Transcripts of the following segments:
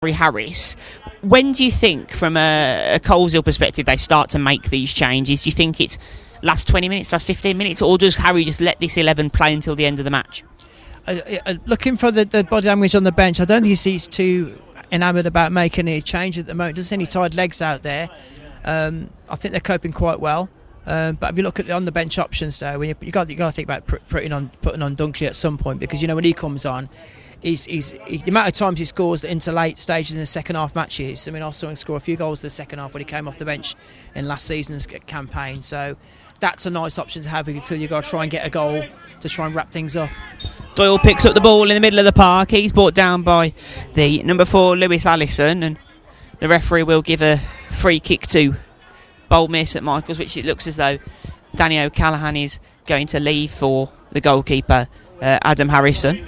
Harris. When do you think, from a Coleshill perspective, they start to make these changes? Do you think it's last 20 minutes, last 15 minutes, or does Harry just let this 11 play until the end of the match? Looking for the body language on the bench, I don't think he's too enamoured about making any change at the moment. Doesn't any tired legs out there. I think they're coping quite well. But if you look at the on the bench options, though, when you got to think about putting on Dunkley at some point, because when he comes on, the amount of times he scores into late stages in the second half matches. I mean, I saw him score a few goals in the second half when he came off the bench in last season's campaign. So that's a nice option to have if you feel you've got to try and get a goal to try and wrap things up. Doyle picks up the ball in the middle of the park. He's brought down by the number 4 Lewis Allison, and the referee will give a free kick to Boldmere St Michael's, which it looks as though Danny O'Callaghan is going to leave for the goalkeeper, Adam Harrison.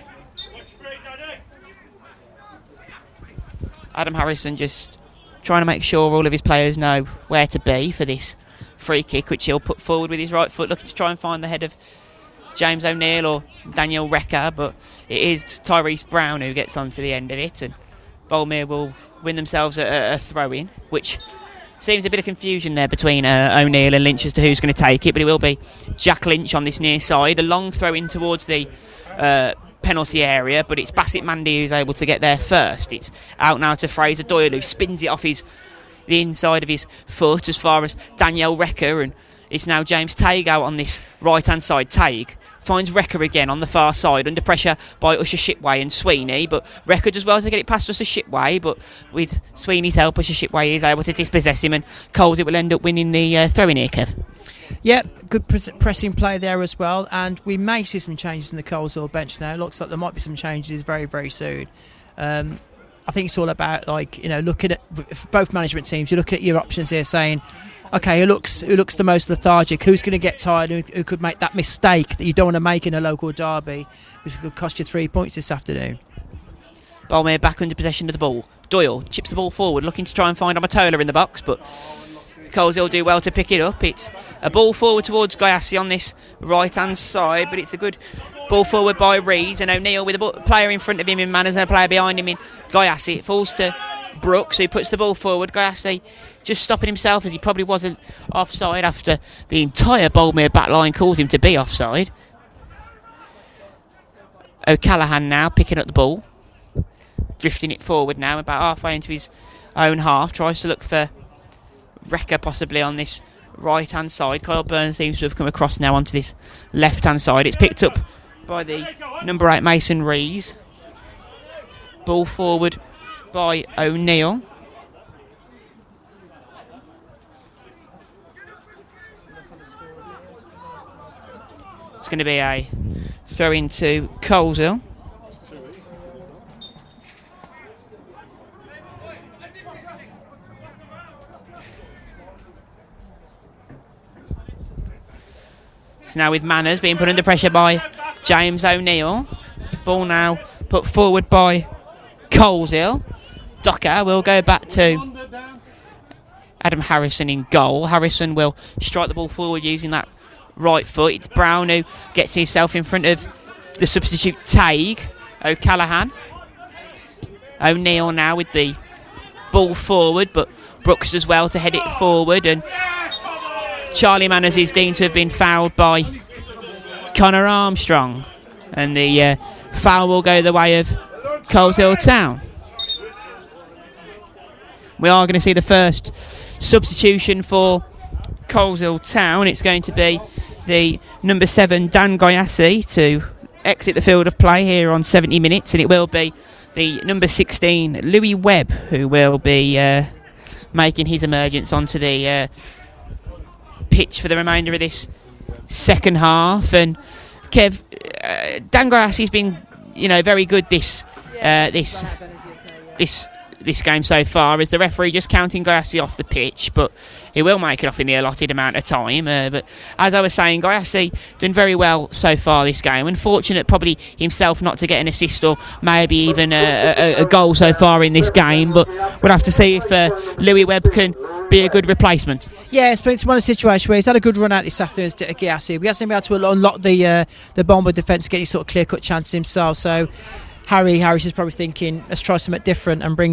Adam Harrison just trying to make sure all of his players know where to be for this free kick, which he'll put forward with his right foot, looking to try and find the head of James O'Neill or Daniel Recker, but it is Tyrese Brown who gets onto the end of it, and Boldmere will win themselves a throw-in, which seems a bit of confusion there between O'Neill and Lynch as to who's going to take it, but it will be Jack Lynch on this near side. A long throw-in towards the penalty area, but it's Bassett Mandy who's able to get there first. It's out now to Fraser Doyle, who spins it off the inside of his foot as far as Daniel Recker, and it's now James Tague out on this right-hand side. Tague finds Recker again on the far side, under pressure by Usher Shipway and Sweeney, but Recker does well to get it past Usher Shipway, but with Sweeney's help, Usher Shipway is able to dispossess him, and Coleshill will end up winning the throw-in here, Kev. Yeah, good pressing play there as well, and we may see some changes in the Coleshill bench now. It looks like there might be some changes very, very soon. I think it's all about, looking at, for both management teams, you look at your options here saying, okay, who looks the most lethargic, who's going to get tired, who could make that mistake that you don't want to make in a local derby, which could cost you 3 points this afternoon. Boldmere back under possession of the ball. Doyle chips the ball forward, looking to try and find Amatola in the box, but Coleshill do well to pick it up. It's a ball forward towards Gayassi on this right-hand side, but it's a good ball forward by Rees, and O'Neill with a player in front of him in Manners and a player behind him in Gayassi. It falls to Brooks, who puts the ball forward. Gayassi just stopping himself, as he probably wasn't offside after the entire Boldmere backline calls him to be offside. O'Callaghan now picking up the ball, drifting it forward now, about halfway into his own half, tries to look for Recker possibly on this right hand side. Kyle Burns seems to have come across now onto this left hand side. It's picked up by the number 8 Mason Rees. Ball forward by O'Neill. It's going to be a throw into Coleshill. Now with Manners being put under pressure by James O'Neill. Ball now put forward by Coleshill. Docker will go back to Adam Harrison in goal. Harrison will strike the ball forward using that right foot. It's Brown who gets himself in front of the substitute Tague. O'Callaghan. O'Neill now with the ball forward, but Brooks does well to head it forward, and Charlie Manners is deemed to have been fouled by Connor Armstrong, and the foul will go the way of Coleshill Town. We are going to see the first substitution for Coleshill Town. It's going to be the number 7 Dan Gayassi to exit the field of play here on 70 minutes, and it will be the number 16 Louis Webb who will be making his emergence onto the pitch for the remainder of this second half. And Kev, Dan Gayassi's been very good this game so far, as the referee just counting Gayassi off the pitch, but he will make it off in the allotted amount of time. But as I was saying, Gayassi done very well so far this game. Unfortunate probably himself not to get an assist or maybe even a goal so far in this game, but we'll have to see if Louis Webb can be a good replacement. Yeah, it's one of the situations where he's had a good run out this afternoon to Gayassi. We hasn't been able to unlock the Bombers defence, get his sort of clear-cut chances himself, so Harris is probably thinking, let's try something different and bring